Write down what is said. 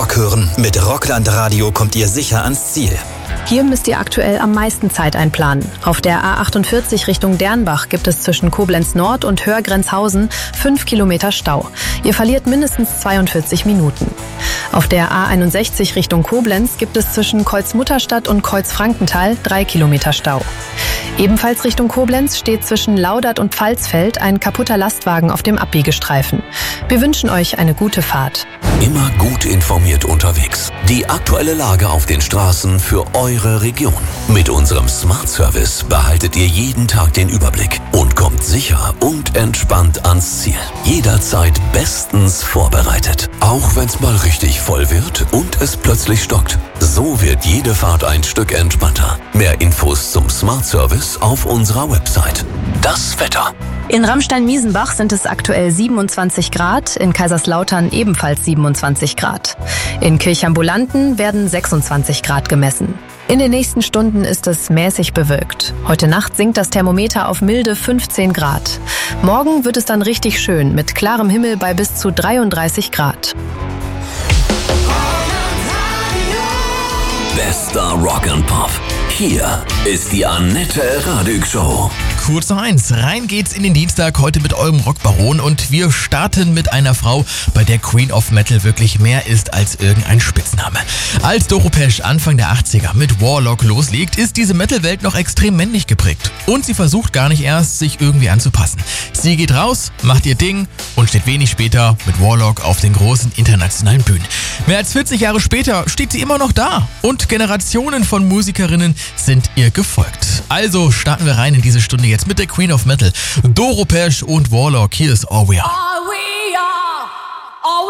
Rock hören. Mit Rockland Radio kommt ihr sicher ans Ziel. Hier müsst ihr aktuell am meisten Zeit einplanen. Auf der A48 Richtung Dernbach gibt es zwischen Koblenz Nord und Hörgrenzhausen 5 Kilometer Stau. Ihr verliert mindestens 42 Minuten. Auf der A61 Richtung Koblenz gibt es zwischen Kreuzmutterstadt und Kreuzfrankenthal 3 Kilometer Stau. Ebenfalls Richtung Koblenz steht zwischen Laudert und Pfalzfeld ein kaputter Lastwagen auf dem Abbiegestreifen. Wir wünschen euch eine gute Fahrt. Immer gut informiert unterwegs. Die aktuelle Lage auf den Straßen für eure Region. Mit unserem Smart Service behaltet ihr jeden Tag den Überblick und kommt sicher und entspannt ans Ziel. Jederzeit bestens vorbereitet. Auch wenn es mal richtig voll wird und es plötzlich stockt. So wird jede Fahrt ein Stück entspannter. Mehr Infos zum Smart Service auf unserer Website. Das Wetter. In Ramstein-Miesenbach sind es aktuell 27 Grad, in Kaiserslautern ebenfalls 27 Grad. In Kirchambulanten werden 26 Grad gemessen. In den nächsten Stunden ist es mäßig bewölkt. Heute Nacht sinkt das Thermometer auf milde 15 Grad. Morgen wird es dann richtig schön mit klarem Himmel bei bis zu 33 Grad. Bester Rock and Pop. Hier ist die Annette Radig Show. Kurz noch eins, rein geht's in den Dienstag heute mit eurem Rockbaron und wir starten mit einer Frau, bei der Queen of Metal wirklich mehr ist als irgendein Spitzname. Als Doro Pesch Anfang der 80er mit Warlock loslegt, ist diese Metal-Welt noch extrem männlich geprägt. Und sie versucht gar nicht erst, sich irgendwie anzupassen. Sie geht raus, macht ihr Ding und steht wenig später mit Warlock auf den großen internationalen Bühnen. Mehr als 40 Jahre später steht sie immer noch da und Generationen von Musikerinnen sind ihr gefolgt. Also starten wir rein in diese Stunde jetzt mit der Queen of Metal, Doro Pesch und Warlock. Hier ist All We Are.